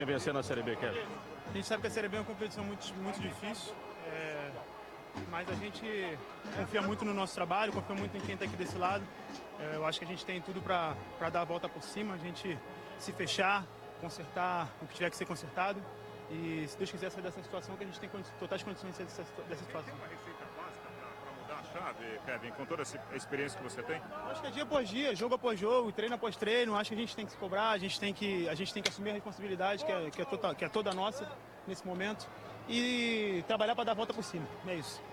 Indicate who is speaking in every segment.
Speaker 1: Vencer na Série B, Kevin?
Speaker 2: A gente sabe que a Série B é uma competição muito difícil, mas a gente confia muito no nosso trabalho, confia muito em quem está aqui desse lado. Eu acho que a gente tem tudo para dar a volta por cima, a gente se fechar, consertar o que tiver que ser consertado e, se Deus quiser, sair dessa situação, que a gente tem totais condições de sair dessa situação.
Speaker 1: Tem uma receita básica para mudar a chave, Kevin, com toda essa experiência que você tem?
Speaker 2: Eu acho que é dia após dia, jogo após jogo, treino após treino. Acho que a gente tem que se cobrar, a gente tem que assumir a responsabilidade que é toda nossa nesse momento e trabalhar para dar a volta por cima. É isso.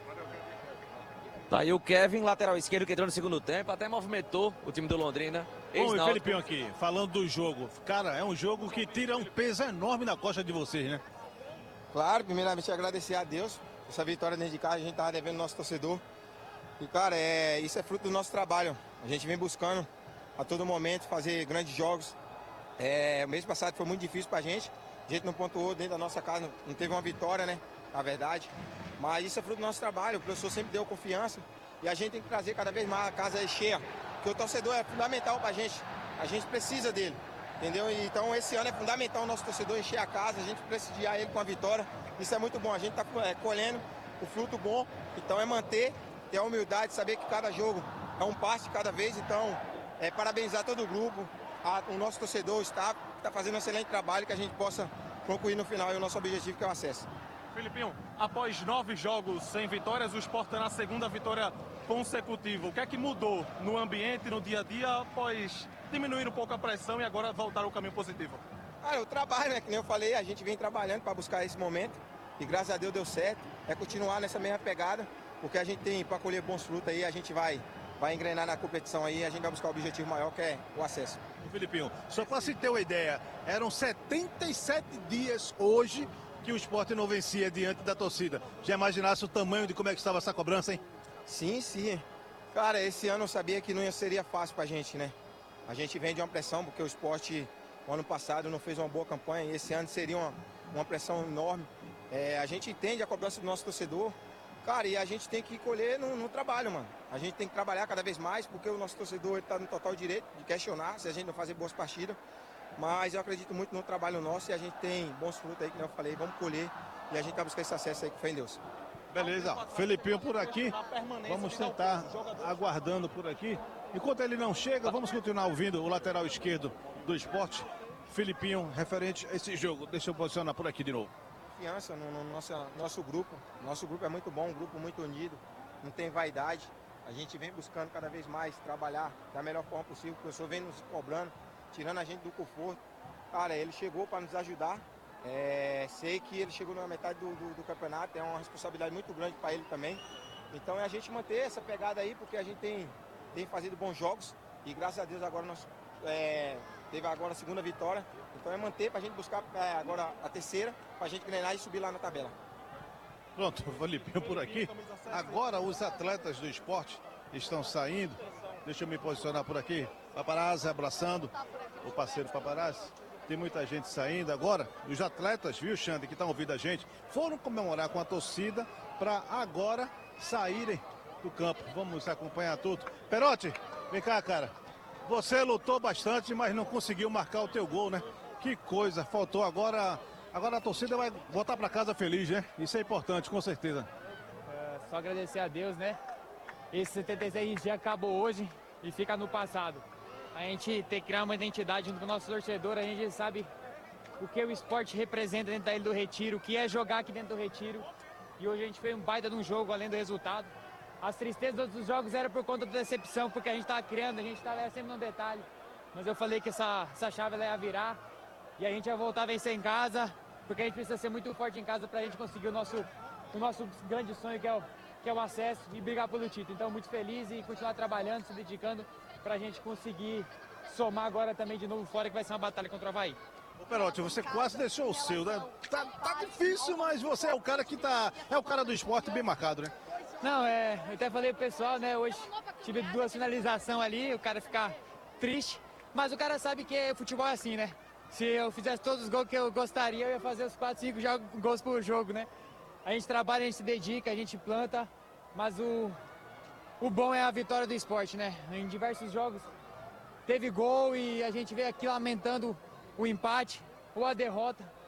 Speaker 3: Tá aí o Kevin, lateral esquerdo, que entrou no segundo tempo, até movimentou o time do Londrina.
Speaker 4: Bom, e Felipinho aqui, falando do jogo. Cara, é um jogo que tira um peso enorme na costa de vocês, né?
Speaker 5: Claro, primeiramente agradecer a Deus. Essa vitória dentro de casa, a gente estava devendo ao nosso torcedor. E, cara, isso é fruto do nosso trabalho. A gente vem buscando a todo momento fazer grandes jogos. O mês passado foi muito difícil pra gente. A gente não pontuou dentro da nossa casa, não teve uma vitória, né? Na verdade. Mas isso é fruto do nosso trabalho. O professor sempre deu confiança. E a gente tem que trazer cada vez mais a casa cheia. Porque o torcedor é fundamental pra gente. A gente precisa dele. Entendeu? Então esse ano é fundamental o nosso torcedor encher a casa, a gente prestigiar ele com a vitória. Isso é muito bom. A gente está colhendo o fruto bom. Então é manter, ter a humildade, saber que cada jogo é um passo de cada vez. Então, parabenizar todo o grupo, o nosso torcedor, o staff, que está fazendo um excelente trabalho, que a gente possa concluir no final o nosso objetivo, que é o acesso.
Speaker 1: Felipinho, após 9 jogos sem vitórias, o Sport está na segunda vitória consecutiva. O que é que mudou no ambiente, no dia a dia, após diminuir um pouco a pressão e agora voltar ao caminho positivo?
Speaker 5: O trabalho, né? Que nem eu falei, a gente vem trabalhando para buscar esse momento e graças a Deus deu certo. É continuar nessa mesma pegada, porque a gente tem para colher bons frutos aí, a gente vai engrenar na competição aí, a gente vai buscar o objetivo maior, que é o acesso.
Speaker 4: Felipinho, só para se ter uma ideia, eram 77 dias hoje que o Sport não vencia diante da torcida. Já imaginasse o tamanho de como é que estava essa cobrança, hein?
Speaker 5: Sim, sim. Cara, esse ano eu sabia que não seria fácil pra gente, né? A gente vem de uma pressão, porque o Sport, o ano passado, não fez uma boa campanha, e esse ano seria uma pressão enorme. A gente entende a cobrança do nosso torcedor, cara, e a gente tem que colher no trabalho, mano. A gente tem que trabalhar cada vez mais, porque o nosso torcedor está no total direito de questionar se a gente não fazer boas partidas. Mas eu acredito muito no trabalho nosso e a gente tem bons frutos aí, que eu falei, vamos colher e a gente vai buscar esse acesso aí, que foi em Deus.
Speaker 4: Beleza, Felipinho por aqui, vamos tentar aguardando por aqui. Enquanto ele não chega, vamos continuar ouvindo o lateral esquerdo do Sport, Felipinho, referente a esse jogo. Deixa eu posicionar por aqui de novo.
Speaker 5: Confiança no nosso grupo. Nosso grupo é muito bom, um grupo muito unido, não tem vaidade. A gente vem buscando cada vez mais trabalhar da melhor forma possível. O professor vem nos cobrando, tirando a gente do conforto. Cara, ele chegou para nos ajudar. Sei que ele chegou na metade do campeonato, é uma responsabilidade muito grande para ele também. Então é a gente manter essa pegada aí, porque a gente tem fazido bons jogos e graças a Deus agora nós teve agora a segunda vitória. Então é manter para a gente buscar agora a terceira, para a gente engrenar e subir lá na tabela.
Speaker 4: Pronto, Felipinho por aqui. Agora os atletas do Sport estão saindo. Deixa eu me posicionar por aqui. Paparazzi abraçando o parceiro Paparazzi. Tem muita gente saindo agora. Os atletas, viu, Xande, que estão ouvindo a gente, foram comemorar com a torcida para agora saírem do campo. Vamos acompanhar tudo. Perotti, vem cá, cara. Você lutou bastante, mas não conseguiu marcar o teu gol, né? Que coisa, faltou agora. Agora a torcida vai voltar para casa feliz, né? Isso é importante, com certeza.
Speaker 6: Só agradecer a Deus, né? Esse 76 dias acabou hoje e fica no passado. A gente tem que criar uma identidade junto com o nosso torcedor, a gente sabe o que o esporte representa dentro da Ilha do Retiro, o que é jogar aqui dentro do Retiro. E hoje a gente fez um baita de um jogo, além do resultado. As tristezas dos jogos eram por conta da decepção, porque a gente estava criando, a gente estava sempre no detalhe. Mas eu falei que essa chave ela ia virar e a gente ia voltar a vencer em casa, porque a gente precisa ser muito forte em casa para a gente conseguir o nosso grande sonho, que é o acesso e brigar pelo título. Então, muito feliz e continuar trabalhando, se dedicando para a gente conseguir somar agora também de novo fora, que vai ser uma batalha contra o Avaí.
Speaker 4: Ô Perotti, você quase deixou o seu, né? Tá difícil, mas você é o cara que é o cara do esporte bem marcado, né?
Speaker 6: Não, eu até falei pro pessoal, né? Hoje tive 2 finalizações ali, o cara ficar triste, mas o cara sabe que futebol é assim, né? Se eu fizesse todos os gols que eu gostaria, eu ia fazer os 4, 5 gols por jogo, né? A gente trabalha, a gente se dedica, a gente planta, mas o bom é a vitória do esporte, né? Em diversos jogos teve gol e a gente veio aqui lamentando o empate. ou a derrota,